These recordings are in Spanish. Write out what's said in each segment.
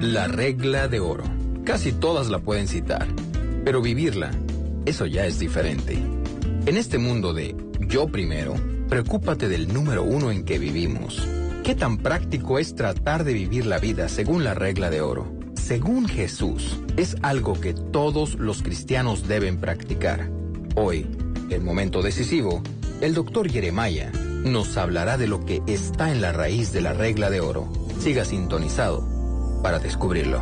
La regla de oro. Casi todas la pueden citar, pero vivirla, eso ya es diferente. En este mundo de yo primero, preocúpate del número uno en que vivimos. ¿Qué tan práctico es tratar de vivir la vida según la regla de oro? Según Jesús, es algo que todos los cristianos deben practicar. Hoy, en Momento Decisivo, el Dr. Jeremiah nos hablará de lo que está en la raíz de la regla de oro. Siga sintonizado para descubrirlo.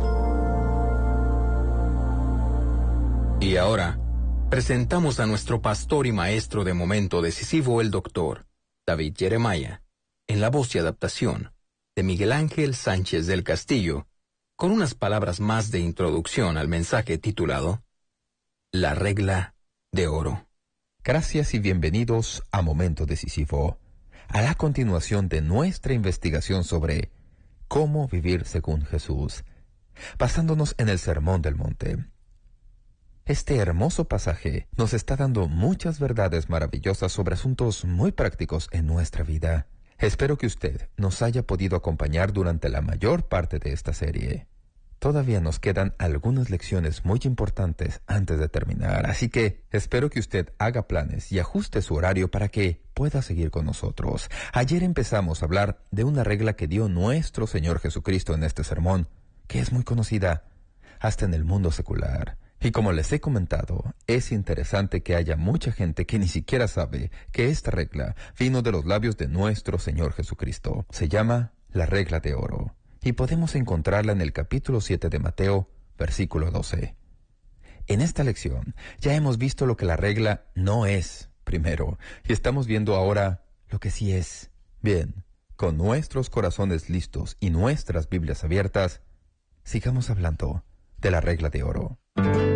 Y ahora, presentamos a nuestro pastor y maestro de Momento Decisivo, el Dr. David Jeremiah, en la voz y adaptación de Miguel Ángel Sánchez del Castillo, con unas palabras más de introducción al mensaje titulado La regla de oro. Gracias y bienvenidos a Momento Decisivo, a la continuación de nuestra investigación sobre cómo vivir según Jesús, basándonos en el Sermón del Monte. Este hermoso pasaje nos está dando muchas verdades maravillosas sobre asuntos muy prácticos en nuestra vida. Espero que usted nos haya podido acompañar durante la mayor parte de esta serie. Todavía nos quedan algunas lecciones muy importantes antes de terminar, así que espero que usted haga planes y ajuste su horario para que pueda seguir con nosotros. Ayer empezamos a hablar de una regla que dio nuestro Señor Jesucristo en este sermón, que es muy conocida hasta en el mundo secular. Y como les he comentado, es interesante que haya mucha gente que ni siquiera sabe que esta regla vino de los labios de nuestro Señor Jesucristo. Se llama la regla de oro. Y podemos encontrarla en el capítulo 7 de Mateo, versículo 12. En esta lección ya hemos visto lo que la regla no es, primero, y estamos viendo ahora lo que sí es. Bien, con nuestros corazones listos y nuestras Biblias abiertas, sigamos hablando de la regla de oro.